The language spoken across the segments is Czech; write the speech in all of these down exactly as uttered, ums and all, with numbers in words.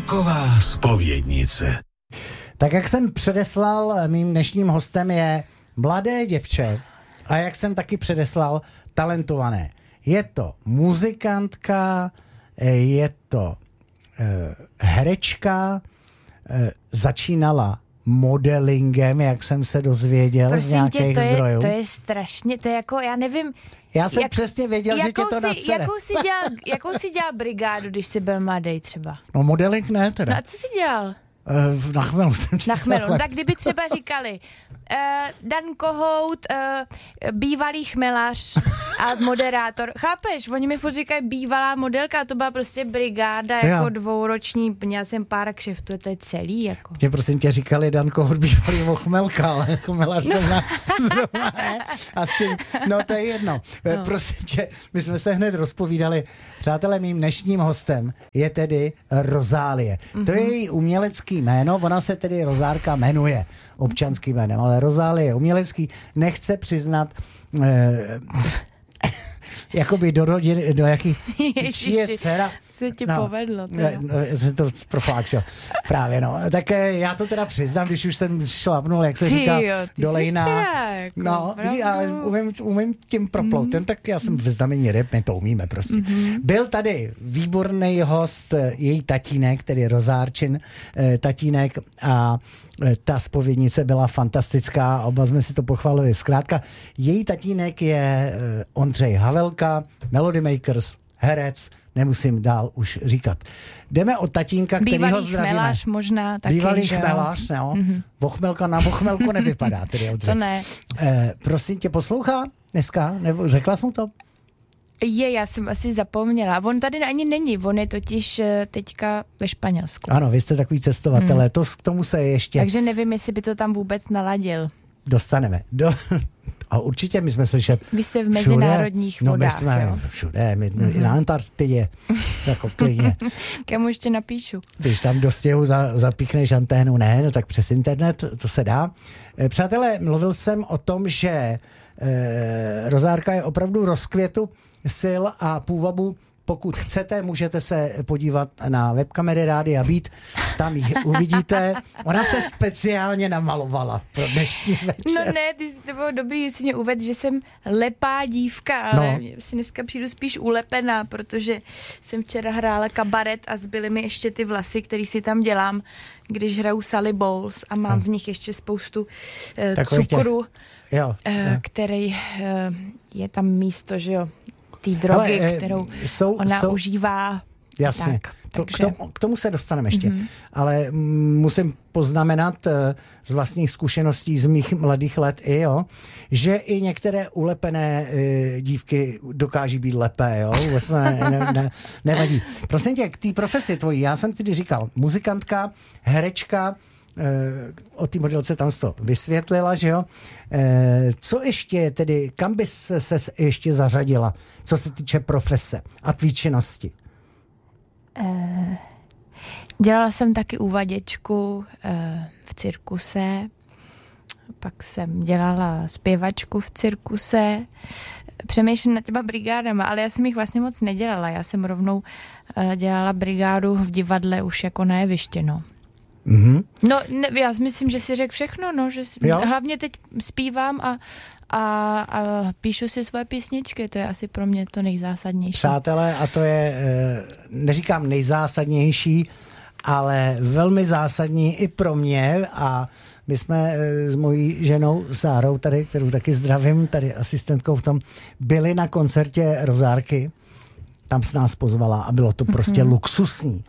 Roková zpovědnice. Tak jak jsem předeslal, mým dnešním hostem je mladé děvče a jak jsem taky předeslal, talentované. Je to muzikantka, je to eh, herečka, eh, začínala modelingem, jak jsem se dozvěděl Prosím z nějakých tě, to je, zdrojů. To je strašně, to je jako, já nevím. Já jsem jak, přesně věděl, že tě to si, nasere. jakou, si dělal, jakou si dělal brigádu, když jsi byl mladý třeba? No modeling ne teda. No a co jsi dělal? Uh, na chmelu jsem Na chmelu. No, tak kdyby třeba říkali uh, Dan Kohout, uh, bývalý chmelař a moderátor. Chápeš? Oni mi furt říkají bývalá modelka, to byla prostě brigáda jako Já. dvouroční, měl jsem pár kšeftů, to je celý jako. Tě prosím tě říkali Dan Kohout bývalý chmelka, ale chmelař no. jsem na zrovna ne. A s tím, no to je jedno. No. Prosím tě, my jsme se hned rozpovídali. Přátelé, mým dnešním hostem je tedy Rozálie. Mm-hmm. To je její umělecký jméno, ona se tedy Rozárka jmenuje občanským jménem, ale Rozálie umělecký, nechce přiznat eh, jakoby do rodiny, do jaký čí je dcera. Se ti no, povedlo. No, se to profláčil. Právě no. Tak já to teda přiznám, když už jsem šlapnul, jak se ty říká, jo, do lejna. Jako, no, ale umím, umím tím proplout. Mm. Tak já jsem ve znamení ryb, my to umíme prostě. Mm-hmm. Byl tady výborný host, její tatínek, tedy Rozárčin tatínek a ta zpovědnice byla fantastická, oba jsme si to pochválili. Zkrátka, její tatínek je Ondřej Havelka, Melody Makers, herec, nemusím dál už říkat. Jdeme od tatínka, kterýho zdravíme. Bývalý chmelař možná taky, Bývalý že chmelař, no. Mm-hmm. Vochmelka na vochmelku nevypadá, tedy Ondřej. To ne. Eh, prosím tě, poslouchá dneska? Nebo řekla jsi mu to? Je, já jsem asi zapomněla. On tady ani není, on je totiž teďka ve Španělsku. Ano, vy jste takový cestovatelé, hmm. to k tomu se ještě... Takže nevím, jestli by to tam vůbec naladil. Dostaneme. Do... A určitě my jsme slyšeli... Vy jste v mezinárodních všude, vodách, no my jsme jo? všude, my, mm-hmm. na Antarktidě, jako klidně. Kamu ještě napíšu. Když tam do stěhu za, zapíchneš anténu, ne, no tak přes internet, to se dá. E, přátelé, mluvil jsem o tom, že e, Rozárka je opravdu rozkvětu sil a půvabu. Pokud chcete, můžete se podívat na webkamery Rádia Beat, tam ji uvidíte. Ona se speciálně namalovala pro dnešní večer. No ne, ty, to bylo dobrý, že jsi mě uvedl, že jsem lepá dívka, ale no. si dneska přijdu spíš ulepená, protože jsem včera hrála kabaret a zbyly mi ještě ty vlasy, který si tam dělám, když hraju Sally Bowles a mám no. v nich ještě spoustu uh, cukru, jo, uh, který uh, je tam místo, že jo, té drogy, hele, kterou jsou, ona jsou, užívá. Jasně, tak, to, takže... k, tomu, k tomu se dostaneme ještě, mm-hmm. ale musím poznamenat uh, z vlastních zkušeností z mých mladých let i, jo, že i některé ulepené uh, dívky dokáží být lepé, jo, vlastně ne, ne, ne, nevadí. Prosím tě, k té profesi tvojí, já jsem tedy říkal, muzikantka, herečka, o té modelce tam to vysvětlila, že jo. E, co ještě tedy, kam bys se ještě zařadila, co se týče profese a tvý činnosti? E, dělala jsem taky uvaděčku e, v cirkuse, pak jsem dělala zpěvačku v cirkuse, přemýšlím nad těma brigádama, ale já jsem jich vlastně moc nedělala, já jsem rovnou e, dělala brigádu v divadle už jako na jeviště, no. Mm-hmm. No, ne, já myslím, že si řekl všechno, no, že si, hlavně teď zpívám a, a, a píšu si svoje písničky, to je asi pro mě to nejzásadnější. Přátelé, a to je, neříkám nejzásadnější, ale velmi zásadní i pro mě a my jsme s mojí ženou Sárou tady, kterou taky zdravím, tady asistentkou v tom, byli na koncertě Rozárky, tam s nás pozvala a bylo to prostě mm-hmm. luxusní.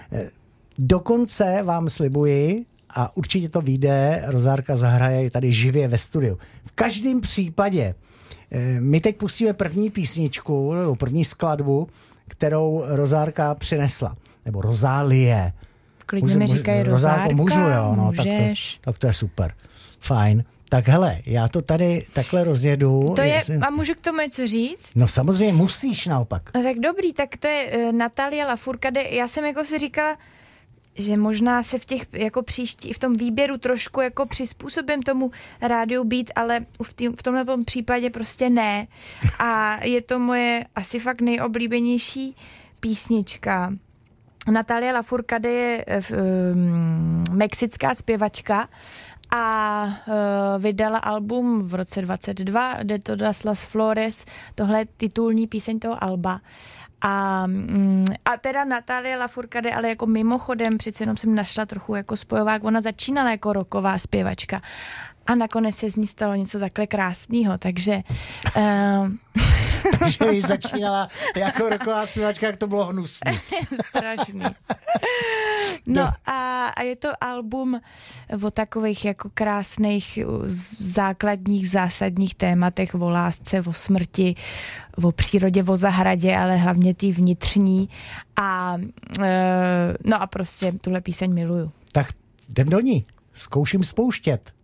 Dokonce vám slibuji, a určitě to vyjde, Rozárka zahraje tady živě ve studiu. V každém případě, my teď pustíme první písničku, nebo první skladbu, kterou Rozárka přinesla. Nebo Rozálie. Klidně mi říkají Rozárka, můžu, jo, no, tak, to, tak to je super. Fajn. Tak hele, já to tady takhle rozjedu. To je, jestli... a můžu k tomu něco říct? No samozřejmě musíš naopak. No tak dobrý, tak to je uh, Natalia Lafourcade. Já jsem jako si říkala, že možná se v těch jako příští, v tom výběru trošku jako přizpůsobím tomu rádiu Beat, ale v, tý, v tomhle případě prostě ne. A je to moje asi fakt nejoblíbenější písnička. Natalia Lafourcade je um, mexická zpěvačka a uh, vydala album v roce dvacet dva, De todas las flores, tohle je titulní píseň toho alba. A, mm, a teda Natalia Lafourcade, ale jako mimochodem, přece jenom jsem našla trochu jako spojovák, ona začínala jako rocková zpěvačka a nakonec se z ní stalo něco takhle krásného, takže... Uh, Takže když začínala jako rocková zpěvačka, jak to bylo hnusný. Strašný. No a, a je to album o takových jako krásných základních zásadních tématech o lásce, o smrti, o přírodě, o zahradě, ale hlavně tý vnitřní a e, no a prostě tuhle píseň miluju. Tak jdem do ní. Zkouším spouštět.